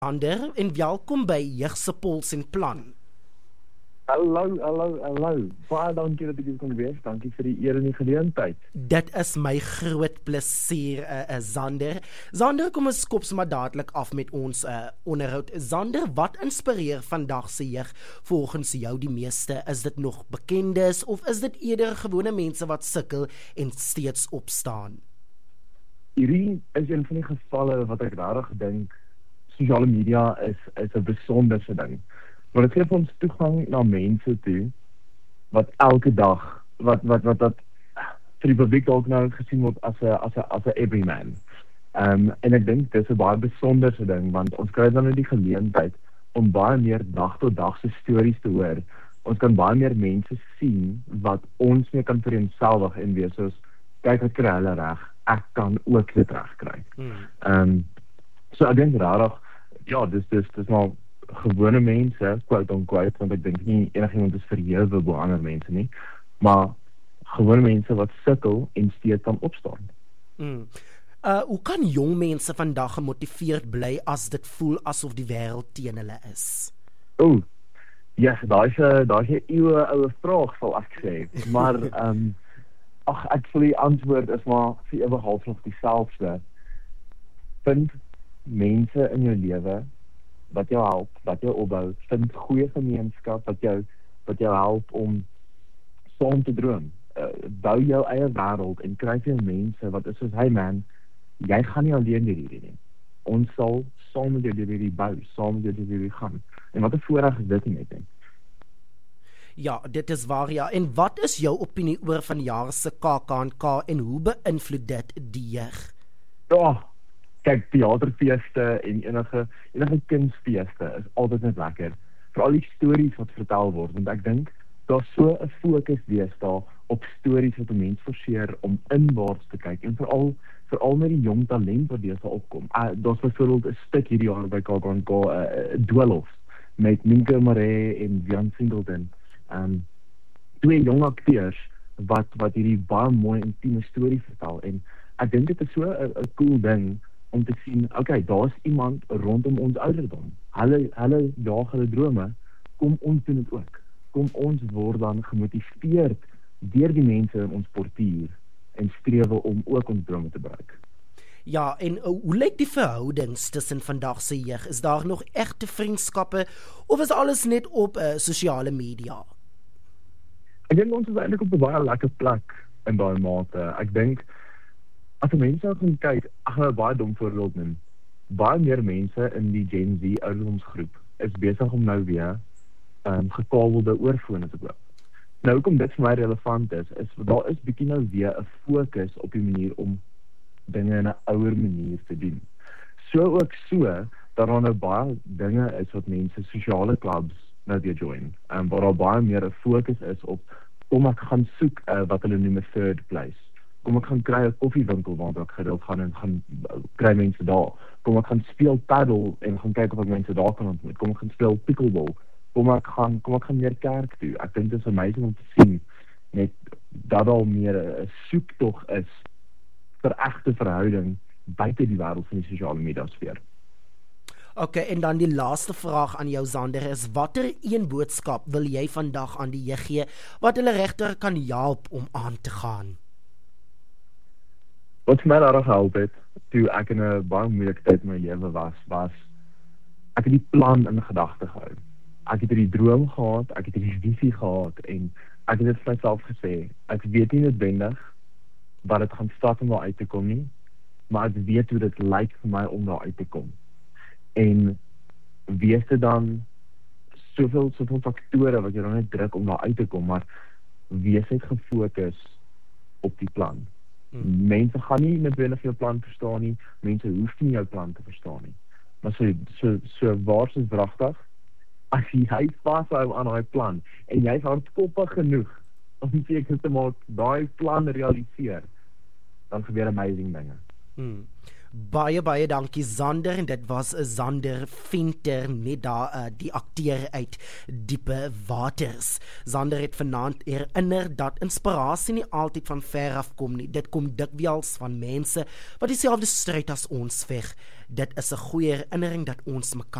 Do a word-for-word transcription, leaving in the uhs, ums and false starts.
Ander en welkom by Jeug se Pols en Plan. Hallo, hallo, hallo. Baie dankie dat ek hier kon wees. Dankie vir die eer en die geleentheid. Dit is my groot plesier, uh, uh, Zander. Zander, kom ons kop sommer dadelik af met ons uh, onderhoud. Zander, wat inspireer vandag se jeug volgens jou die meeste? Is dit nog bekendes of is dit eerder gewone mense wat sukkel en steeds opstaan? Hierdie is een van die gevalle wat ek regtig dink sosiale media is is 'n besonderse ding. Want dit gee vir ons toegang na mense toe wat elke dag wat wat wat dat vir die publiek dalk nou gesien word as 'n as 'n as 'n everyman. Ehm um, en ek dink dis 'n baie besonderse ding want ons kry dan nou die geleentheid om baie meer dag tot dag se stories te hoor. Ons kan baie meer mense sien wat ons mee kan vereenselwig en wees soos kyk wat kry hulle reg, ek kan ook dit reg kry. Ehm hmm. um, so ek dink regtig ja, dis dis dis maar gewone mense, quote on quote, want ek dink nie enigiemand is verhewe bo ander mense nie, maar gewone mense wat sukkel en steeds kan opstaan. Mm. Uh, hoe kan jong mense vandag gemotiveerd bly as dit voel asof die wêreld teen hulle is? O, ja, yes, daai is 'n daai is 'n eeue oue vraag sal ek sê, maar ehm um, ag ek sê die antwoord is maar vir ewig half nog dieselfde. Vind mense in jou lewe wat jou help, wat jou opbou, vind goeie gemeenskap wat jou wat jou help om saam te droom. Uh, bou jou eie wêreld en kry vir mense wat is soos, hey man, jy gaan nie alleen deur hierdie nie. Ons sal saam met jou deur hierdie bou, saam met jou deur hierdie gaan. En wat 'n voorreg is dit net, denk. Ja, dit is waar, ja. En wat is jou opinie oor vanjaar se K K N K en hoe beïnvloed dit die jeug? Ja, kyk, theaterfeeste en enige enige kunstfeeste is altyd net lekker. Veral die stories wat vertel word, want ek dink daar's so 'n fokus deesdae op stories wat 'n mens forceer om inwaarts te kyk en veral veral met die jong talent wat deesdae opkom. Uh, daar's byvoorbeeld 'n stuk hierdie jaar by K K N K, uh, Dwellof met Minka Maree en Jan Singleton. Um, twee jong akteurs wat wat hierdie baie mooi intieme storie vertel en ek dink dit is so 'n cool ding om te sien, okay, daar's iemand rondom ons ouderdom. Hulle hulle jaag hulle drome, kom ons doen dit ook. Kom ons word dan gemotiveerd deur die mense in ons portuïer en strewe om ook ons drome te bereik. Ja, en uh, hoe lyk die verhoudings tussen vandag se jeug? Is daar nog egte vriendskappe of is alles net op uh, sosiale media? Ek dink ons is eintlik op 'n baie lekker plek in daai mate. Ek dink as mense nou gaan kyk, ek gaan 'n baie dom voorbeeld neem. Baie meer mense in die Gen Z ouderdomsgroep is besig om nou weer um, gekabelde oorfone te koop. Nou, hoekom dit vir my relevant is, is daar is bietjie nou weer 'n fokus op die manier om dinge in 'n ouer manier te doen. So ook so, dat daar nou baie dinge is wat mense sosiale clubs nou weer join, um, waar daar baie meer 'n fokus is op kom ek gaan soek uh, wat hulle noem 'n third place. Kom ek gaan kry 'n koffiewinkel waar ek gereeld gaan en gaan kry mense daar. Kom ek gaan speel paddle en gaan kyk of ek mense daar kan ontmoet. Kom ek gaan speel pickleball. Kom ek gaan kom ek gaan meer kerk toe. Ek dink dit is amazing om te sien net dat al meer 'n soektog is vir egte verhouding buite die wêreld van die sosiale media sfeer. OK, en dan die laaste vraag aan jou, Zander, is watter een boodskap wil jy vandag aan die jeug gee wat hulle regtig kan help om aan te gaan? Wat vir my regtig gehelp het, toe ek in 'n baie moeilike tyd in my lewe was, was ek het die plan in gedagte gehou. Ek het hierdie droom gehad, ek het hierdie visie gehad en ek het dit vir myself gesê, ek weet nie noodwendig wat dit gaan stap om daar uit te kom nie, maar ek weet hoe dit lyk vir my om daar uit te kom. En wees dit dan soveel soveel faktore wat jy dan net druk om daar uit te kom, maar wees net gefokus op die plan. Hmm. Mense gaan nie noodwendig jou plan verstaan nie, mense hoef nie jou plan te verstaan nie. Maar so so so waar is wragtig, as jy vashou aan daai plan en jy's hardkoppig genoeg om seker te maak daai plan realiseer, dan gebeur amazing dinge. Hmm. Baie, baie dankie Zander, en dit was Zander Venter, net daar uh, die akteur uit Diepe Waters. Zander het vanaand herinner dat inspirasie nie altyd van ver af kom nie, dit kom dikwels van mense wat dieselfde stryd as ons veg. Dit is 'n goeie herinnering dat ons mekaar